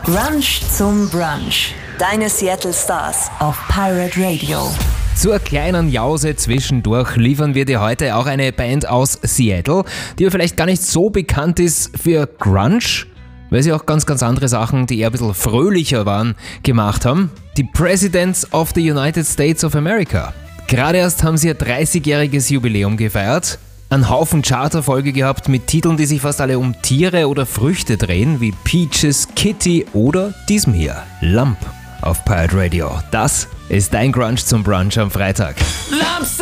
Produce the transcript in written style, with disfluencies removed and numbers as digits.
Grunge zum Brunch. Deine Seattle Stars auf Pirate Radio. Zur kleinen Jause zwischendurch liefern wir dir heute auch eine Band aus Seattle, die vielleicht gar nicht so bekannt ist für Grunge, weil sie auch ganz andere Sachen, die eher ein bisschen fröhlicher waren, gemacht haben. Die Presidents of the United States of America. Gerade erst haben sie ihr 30-jähriges Jubiläum gefeiert, einen Haufen Charterfolge gehabt mit Titeln, die sich fast alle um Tiere oder Früchte drehen, wie Peaches, Kitty oder diesem hier, Lump auf Pirate Radio. Das ist dein Grunge zum Brunch am Freitag. Lumps